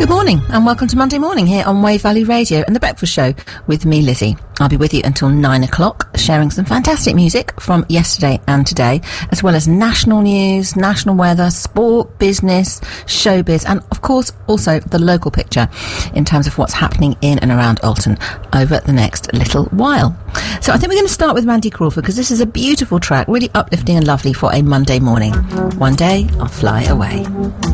Good morning and welcome to Monday Morning here on Wave Valley Radio and The Breakfast Show with me, Lizzie. I'll be with you until 9 o'clock, sharing some fantastic music from yesterday and today, as well as national news, national weather, sport, business, showbiz, and of course also the local picture in terms of what's happening in and around Alton over the next little while. So I think we're going to start with Randy Crawford because this is a beautiful track, really uplifting and lovely for a Monday morning. One day I'll fly away.